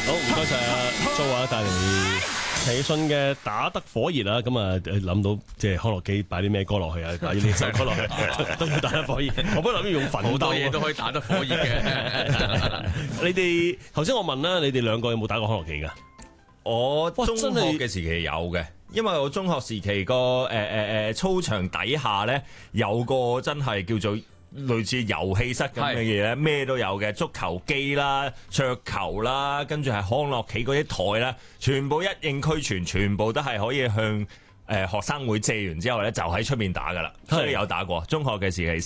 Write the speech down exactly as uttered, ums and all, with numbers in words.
好，唔該晒啊，蘇啊，帶嚟陳奕迅嘅打得火熱啊，咁啊諗到即係康樂機擺啲咩歌落去啊，擺呢首歌落去都要打得火熱。我本來諗住用奮鬥， 好多嘢都可以打得火熱嘅。 你哋頭先我問啦，你哋兩個有冇打過康樂棋㗎？ 我中學嘅時期有嘅，因為我中學時期個誒誒誒操場底下咧有個真係叫做類似遊戲室咁嘅嘢咧，咩都有嘅，足球機啦、桌球啦，跟住係康樂棋嗰啲台啦，全部一應俱全，全部都係可以向誒學生會借完之後咧就喺出面打噶啦，所以有打過。中學嘅時期